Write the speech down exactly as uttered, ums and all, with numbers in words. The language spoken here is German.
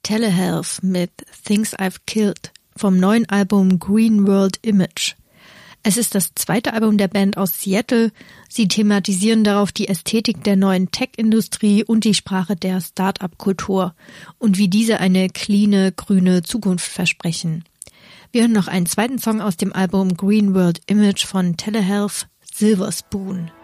Telehealth mit Things I've Killed vom neuen Album Green World Image. Es ist das zweite Album der Band aus Seattle. Sie thematisieren darauf die Ästhetik der neuen Tech-Industrie und die Sprache der Start-up-Kultur und wie diese eine cleane, grüne Zukunft versprechen. Wir hören noch einen zweiten Song aus dem Album Green World Image von Telehealth, Silver Spoon.